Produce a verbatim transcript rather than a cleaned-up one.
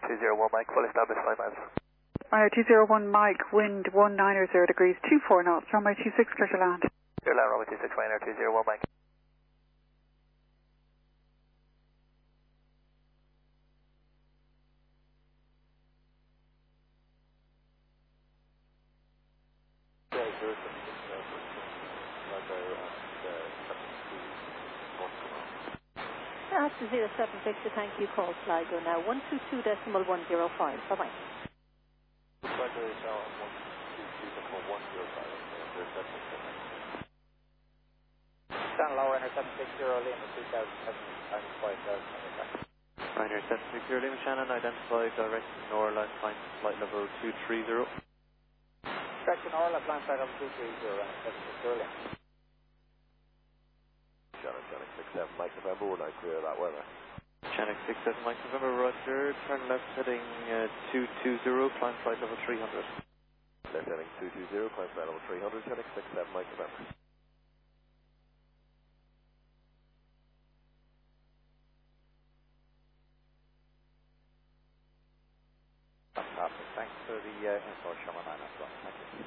two zero one Mike, full established five miles. Ryanair two zero one Mike, wind one niner zero degrees, two four knots, runway two six, clear to land. Clear land, runway two six, Ryanair two zero one Mike. That's zero seven Victor, thank you, call Sligo now, one two two decimal one zero five, bye-bye. Sligo is now one two two decimal one zero five, zero seven Victor. Stand low, Ryanair seven six zero, Lima two thousand seven, minus five thousand. Ryanair seven six zero, Lima Shannon, identify direct Norland, find flight level two three zero. Direct Norland, flight level two three zero, Ryanair seven six zero, Lima. Shannon, Shannon six seven, Mike November, would I clear that weather? Shannon six seven, Mike November, roger, turn left heading uh, two two zero, climb flight level three hundred. Left heading two two zero, climb flight level three hundred, Shannon six seven, Mike November. Fantastic, thanks for the uh, info, Shaman nine as well, thank you.